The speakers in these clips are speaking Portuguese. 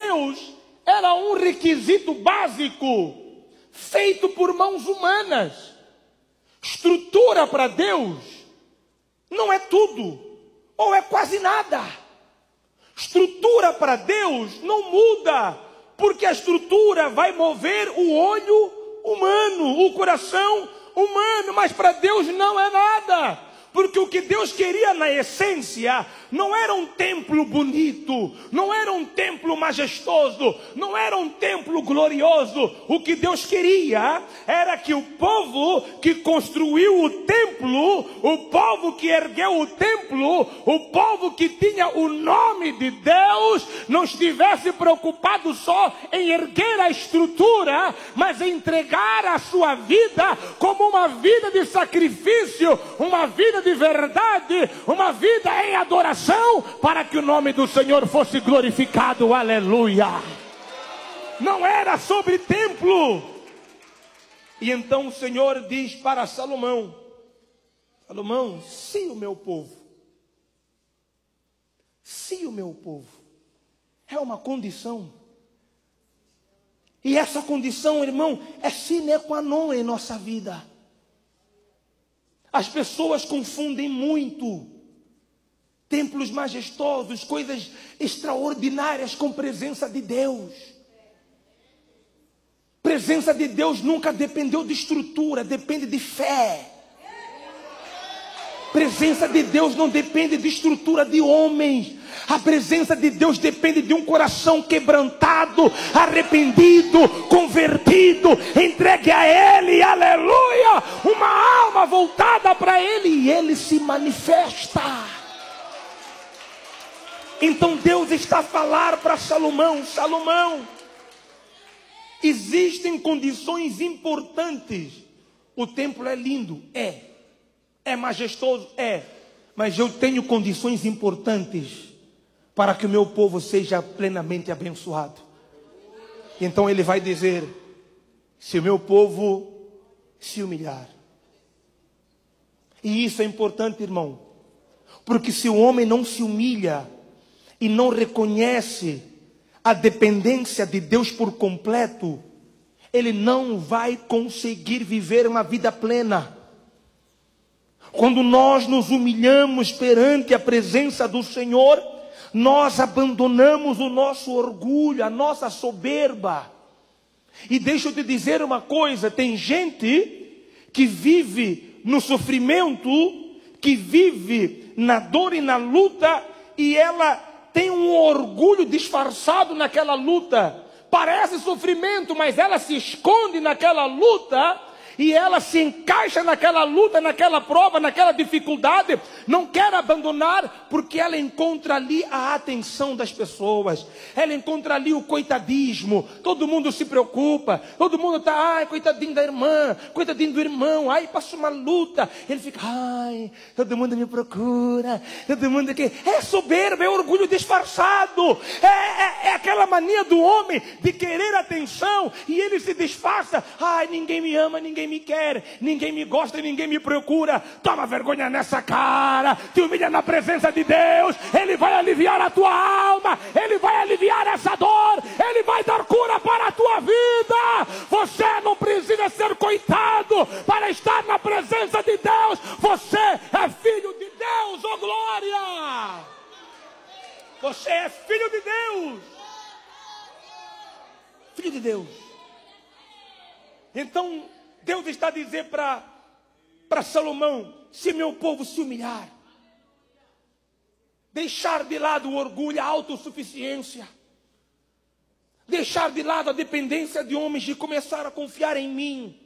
Deus era um requisito básico, feito por mãos humanas. Estrutura para Deus não é tudo, ou é quase nada. Estrutura para Deus não muda, porque a estrutura vai mover o olho humano, o coração humano, mas para Deus não é nada. Porque o que Deus queria na essência não era um templo bonito, não era um templo majestoso, não era um templo glorioso. O que Deus queria era que o povo que construiu o templo, o povo que ergueu o templo, o povo que tinha o nome de Deus, não estivesse preocupado só em erguer a estrutura, mas em entregar a sua vida como uma vida de sacrifício, uma vida de verdade, uma vida em adoração, para que o nome do Senhor fosse glorificado. Aleluia! Não era sobre templo. E então o Senhor diz para Salomão: Salomão, se o meu povo é uma condição, e essa condição, irmão, é sine qua non em nossa vida. As pessoas confundem muito templos majestosos, coisas extraordinárias com presença de Deus. Presença de Deus nunca dependeu de estrutura, depende de fé. Presença de Deus não depende de estrutura de homens. A presença de Deus depende de um coração quebrantado, arrependido, convertido, entregue a Ele, aleluia, uma alma voltada para Ele, e Ele se manifesta. Então Deus está a falar para Salomão: Salomão, existem condições importantes. O templo é lindo, é majestoso, mas eu tenho condições importantes para que o meu povo seja plenamente abençoado. Então ele vai dizer: se o meu povo se humilhar. E isso é importante, irmão, porque se o homem não se humilha e não reconhece a dependência de Deus por completo, ele não vai conseguir viver uma vida plena. Quando nós nos humilhamos perante a presença do Senhor, nós abandonamos o nosso orgulho, a nossa soberba. E deixa eu te dizer uma coisa: tem gente que vive no sofrimento, que vive na dor e na luta, e ela tem um orgulho disfarçado naquela luta. Parece sofrimento, mas ela se esconde naquela luta, e ela se encaixa naquela luta, naquela prova, naquela dificuldade, não quer abandonar, porque ela encontra ali a atenção das pessoas, ela encontra ali o coitadismo, todo mundo se preocupa, todo mundo está, ai, coitadinho da irmã, coitadinho do irmão, ai, passa uma luta, ele fica, ai, todo mundo me procura, todo mundo aqui, é soberba, é orgulho disfarçado, é aquela mania do homem de querer atenção, e ele se disfarça, ai, ninguém me ama, ninguém me quer, ninguém me gosta, ninguém me procura. Toma vergonha nessa cara, te humilha na presença de Deus, Ele vai aliviar a tua alma, Ele vai aliviar essa dor, Ele vai dar cura para a tua vida. Você não precisa ser coitado para estar na presença de Deus. Você é filho de Deus, oh glória! Você é filho de Deus, filho de Deus. Então Deus está a dizer para Salomão: se meu povo se humilhar, deixar de lado o orgulho, a autossuficiência, deixar de lado a dependência de homens e começar a confiar em mim.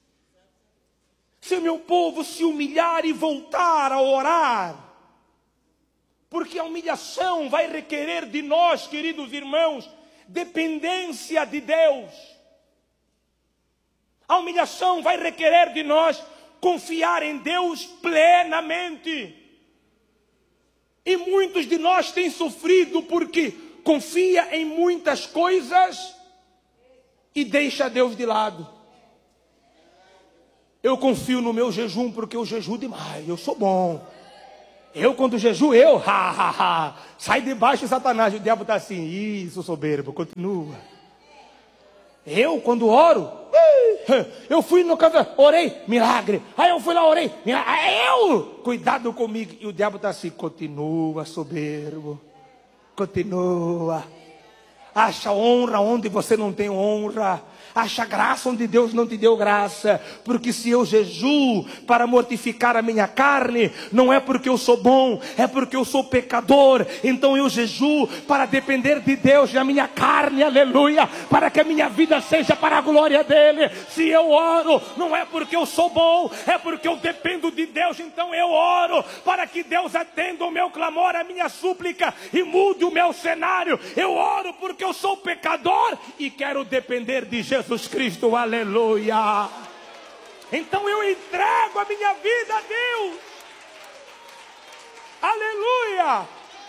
Se meu povo se humilhar e voltar a orar, porque a humilhação vai requerer de nós, queridos irmãos, dependência de Deus. A humilhação vai requerer de nós confiar em Deus plenamente. E muitos de nós têm sofrido porque confia em muitas coisas e deixa Deus de lado. Eu confio no meu jejum porque eu jejuo demais, eu sou bom. Eu quando jejuo, sai debaixo, Satanás. O diabo está assim, isso, soberbo, continua. Eu quando oro, eu fui no canto, orei, milagre. Aí eu fui lá, orei, milagre. Cuidado comigo. E o diabo está assim, continua, soberbo, continua. Acha honra onde você não tem honra. Acha graça onde Deus não te deu graça. Porque se eu jejuo para mortificar a minha carne, não é porque eu sou bom, é porque eu sou pecador. Então eu jejuo para depender de Deus na minha carne, aleluia, para que a minha vida seja para a glória dele. Se eu oro, não é porque eu sou bom, é porque eu dependo de Deus. Então eu oro para que Deus atenda o meu clamor, a minha súplica e mude o meu cenário. Eu oro porque eu sou pecador e quero depender de Jesus Cristo, aleluia. Então eu entrego a minha vida a Deus, aleluia.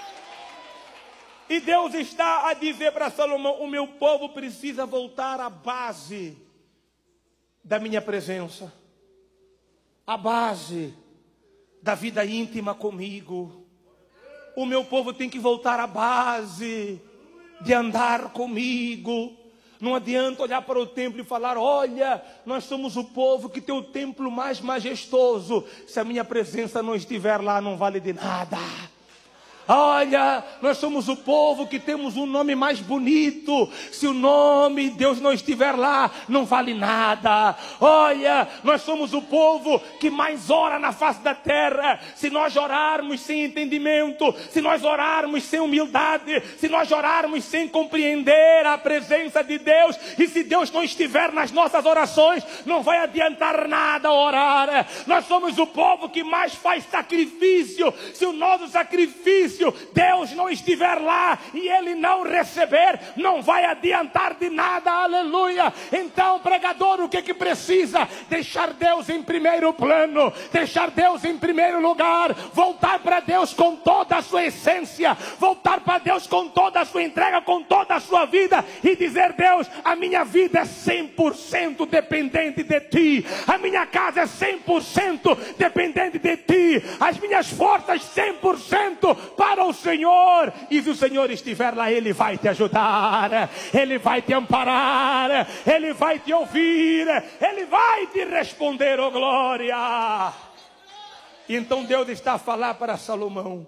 E Deus está a dizer para Salomão: o meu povo precisa voltar à base da minha presença, à base da vida íntima comigo. O meu povo tem que voltar à base de andar comigo. Não adianta olhar para o templo e falar: olha, nós somos o povo que tem o templo mais majestoso. Se a minha presença não estiver lá, não vale de nada. Olha, nós somos o povo que temos um nome mais bonito. Se o nome de Deus não estiver lá, não vale nada. Olha, nós somos o povo que mais ora na face da terra. Se nós orarmos sem entendimento, se nós orarmos sem humildade, se nós orarmos sem compreender a presença de Deus, e se Deus não estiver nas nossas orações, não vai adiantar nada orar. Nós somos o povo que mais faz sacrifício. Se o nosso sacrifício Deus não estiver lá e Ele não receber, não vai adiantar de nada, aleluia. Então, pregador, o que precisa? Deixar Deus em primeiro plano, deixar Deus em primeiro lugar, voltar para Deus com toda a sua essência, voltar para Deus com toda a sua entrega, com toda a sua vida, e dizer: Deus, a minha vida é 100% dependente de Ti, a minha casa é 100% dependente de Ti, as minhas forças 100% para o Senhor. E se o Senhor estiver lá, Ele vai te ajudar, Ele vai te amparar, Ele vai te ouvir, Ele vai te responder, oh glória. E então Deus está a falar para Salomão: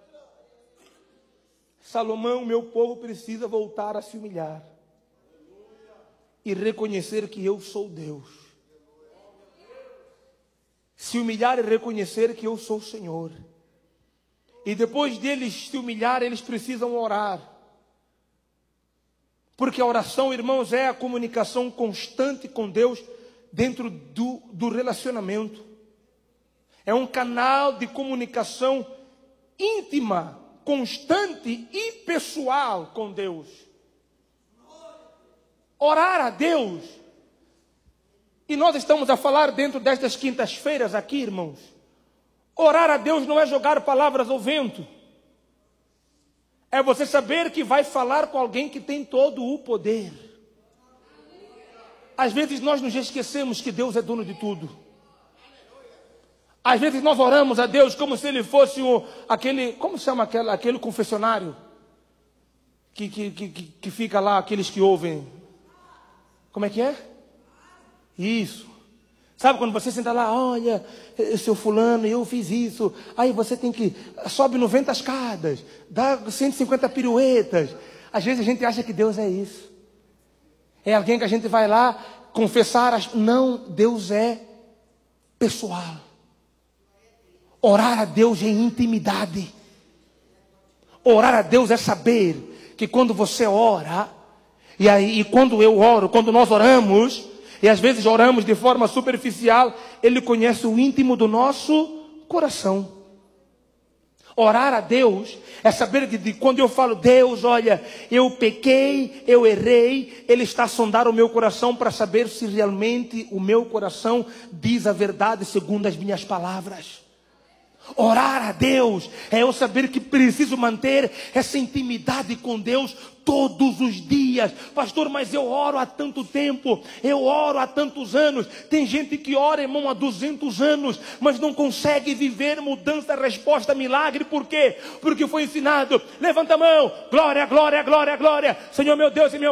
Salomão, meu povo precisa voltar a se humilhar e reconhecer que eu sou Deus. Se humilhar e reconhecer que eu sou o Senhor. E depois deles se humilhar, eles precisam orar. Porque a oração, irmãos, é a comunicação constante com Deus dentro do relacionamento. É um canal de comunicação íntima, constante e pessoal com Deus. Orar a Deus. E nós estamos a falar dentro destas quintas-feiras aqui, irmãos. Orar a Deus não é jogar palavras ao vento. É você saber que vai falar com alguém que tem todo o poder. Às vezes nós nos esquecemos que Deus é dono de tudo. Às vezes nós oramos a Deus como se Ele fosse aquele, como se chama aquele confessionário? Que fica lá, aqueles que ouvem. Como é que é? Isso. Sabe quando você senta lá: olha, seu fulano, eu fiz isso. Aí você tem que, sobe 90 escadas, dá 150 piruetas. Às vezes a gente acha que Deus é isso. É alguém que a gente vai lá confessar. Não, Deus é pessoal. Orar a Deus é intimidade. Orar a Deus é saber que quando você ora, e quando eu oro, quando nós oramos, e às vezes oramos de forma superficial, Ele conhece o íntimo do nosso coração. Orar a Deus é saber que quando eu falo: Deus, olha, eu pequei, eu errei, Ele está a sondar o meu coração para saber se realmente o meu coração diz a verdade segundo as minhas palavras. Orar a Deus é eu saber que preciso manter essa intimidade com Deus todos os dias. Pastor, mas eu oro há tanto tempo, eu oro há tantos anos. Tem gente que ora, irmão, há 200 anos, mas não consegue viver mudança, resposta, milagre. Por quê? Porque foi ensinado: levanta a mão, glória, glória, glória, glória, Senhor meu Deus e meu